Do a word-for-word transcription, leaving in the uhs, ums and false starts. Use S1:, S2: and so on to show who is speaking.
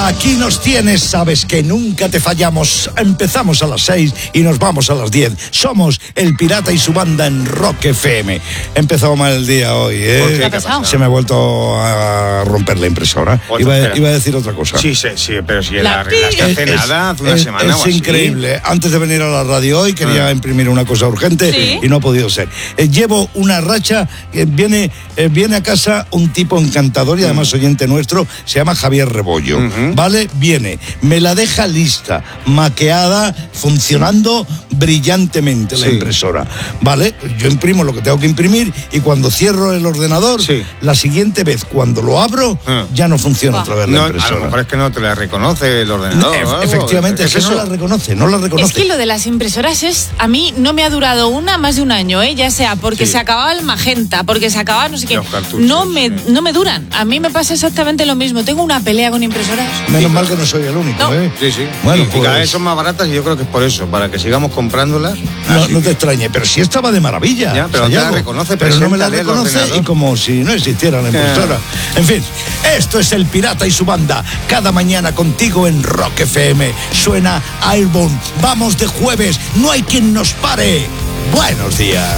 S1: Aquí nos tienes, sabes que nunca te fallamos. Empezamos a las seis y nos vamos a las diez. Somos El Pirata y su banda en Rock F M. He empezado mal el día hoy, ¿eh?
S2: ¿Por qué? ¿Qué ha pasado?
S1: Se me ha vuelto a romper la impresora. Iba, iba a decir otra cosa.
S2: Sí, sí, sí, pero si la,
S3: La
S2: arreglaste hace
S1: Es-
S2: nada, hace una
S1: es,
S2: semana
S1: es
S2: o así.
S1: increíble. Antes de venir a la radio hoy quería
S2: Ah.
S1: imprimir una cosa urgente
S3: Sí.
S1: y no ha podido ser. Eh, llevo una racha, eh, viene, eh, viene a casa un tipo encantador y además oyente nuestro, se llama Javier Rebollo,
S2: Ujú.
S1: ¿vale? Viene, me la deja lista, maqueada, funcionando brillantemente la
S2: Sí.
S1: impresora, ¿vale? Yo imprimo lo que tengo que imprimir y cuando cierro el ordenador,
S2: Sí.
S1: la siguiente vez cuando lo abro,
S2: Ah.
S1: ya no funciona
S3: Ah.
S1: otra vez
S2: No,
S1: la
S2: a lo
S1: impresora.
S2: mejor es que no te la reconoce el ordenador.
S1: Ef-
S2: o algo.
S1: efectivamente,
S2: ¿Qué
S1: es que no la reconoce, no la reconoce.
S3: Es que lo de las impresoras es, a mí no me ha durado una más de un año, ¿eh? Ya sea porque
S2: Sí.
S3: se acababa el magenta, porque se acababa no sé qué.
S2: Los cartuchos,
S3: No me,
S2: sí.
S3: no me duran. A mí me pasa exactamente lo mismo. Tengo una pelea con impresoras.
S1: Menos mal que no soy el único,
S3: No.
S1: ¿eh?
S2: Sí, sí.
S1: Bueno,
S2: y, y cada
S1: pues-
S2: vez son más baratas y yo creo que es por eso, para que sigamos comprándolas.
S1: No,
S2: Así
S1: no
S2: que-
S1: te extrañe, pero sí estaba de maravilla.
S2: Ya, pero no te la
S1: Sayago.
S2: reconoce,
S1: Pero no me la
S2: preséntale el
S1: reconoce
S2: ordenador.
S1: y como si no existiera la impresora. En fin, esto es El Pirata y su banda. Cada mañana contigo en Rock F M. Suena Airborne. Vamos de jueves, no hay quien nos pare. Buenos días.